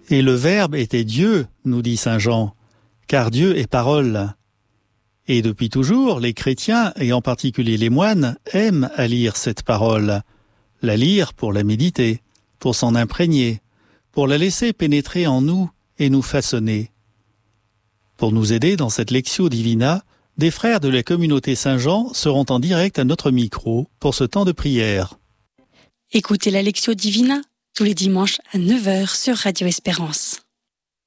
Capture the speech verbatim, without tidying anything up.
Et le Verbe était Dieu, nous dit saint Jean, car Dieu est parole. Et depuis toujours, les chrétiens, et en particulier les moines, aiment à lire cette parole, la lire pour la méditer, pour s'en imprégner, pour la laisser pénétrer en nous et nous façonner. Pour nous aider dans cette Lectio Divina, des frères de la communauté Saint-Jean seront en direct à notre micro pour ce temps de prière. Écoutez la Lectio Divina tous les dimanches à neuf heures sur Radio Espérance.